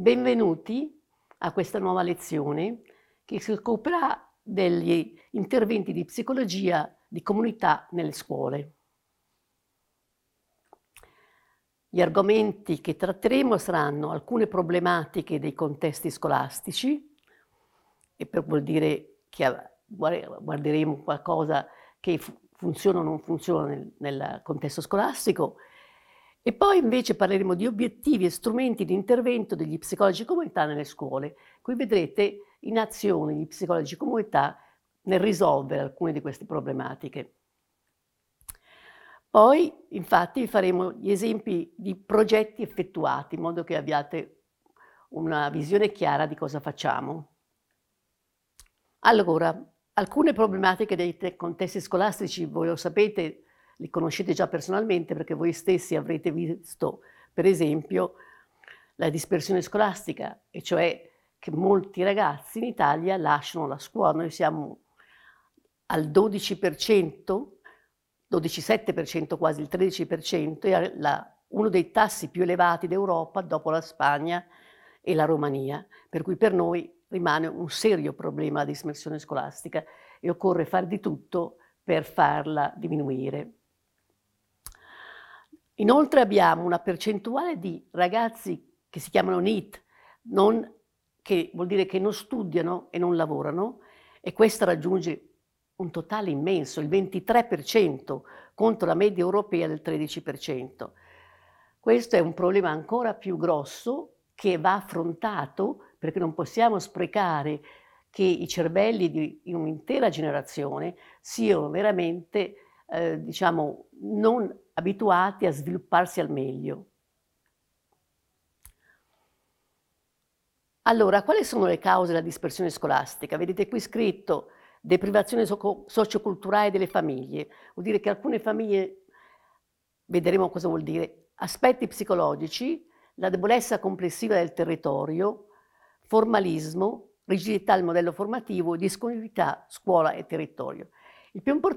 Benvenuti a questa nuova lezione che si occuperà degli interventi di psicologia di comunità nelle scuole. Gli argomenti che tratteremo saranno alcune problematiche dei contesti scolastici, e vuol dire che guarderemo qualcosa che funziona o non funziona nel contesto scolastico, e poi invece parleremo di obiettivi e strumenti di intervento degli psicologi di comunità nelle scuole. Qui vedrete in azione gli psicologi di comunità nel risolvere alcune di queste problematiche. Poi, infatti, faremo gli esempi di progetti effettuati, in modo che abbiate una visione chiara di cosa facciamo. Allora, alcune problematiche dei contesti scolastici, voi lo sapete, li conoscete già personalmente perché voi stessi avrete visto, per esempio, la dispersione scolastica, e cioè che molti ragazzi in Italia lasciano la scuola. Noi siamo al 12%, 12,7%, quasi il 13%, e uno dei tassi più elevati d'Europa dopo la Spagna e la Romania, per cui per noi rimane un serio problema la dispersione scolastica e occorre fare di tutto per farla diminuire. Inoltre abbiamo una percentuale di ragazzi che si chiamano NEET, che vuol dire che non studiano e non lavorano, e questa raggiunge un totale immenso, il 23%, contro la media europea del 13%. Questo è un problema ancora più grosso che va affrontato, perché non possiamo sprecare che i cervelli di un'intera generazione siano veramente, non abituati a svilupparsi al meglio. Allora, quali sono le cause della dispersione scolastica? Vedete qui scritto deprivazione socioculturale delle famiglie. Vuol dire che alcune famiglie, vedremo cosa vuol dire, aspetti psicologici, la debolezza complessiva del territorio, formalismo, rigidità del modello formativo, disponibilità scuola e territorio. Il più